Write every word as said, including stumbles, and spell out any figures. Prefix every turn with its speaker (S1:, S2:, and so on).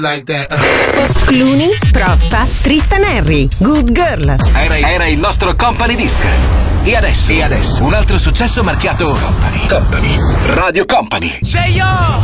S1: like that.
S2: Clooney, Prospa, Tristan Henry, Good Girl.
S3: Era, era il nostro Company Disc. E adesso, e adesso un altro successo marchiato Company. Company. Radio Company.
S4: Say yo!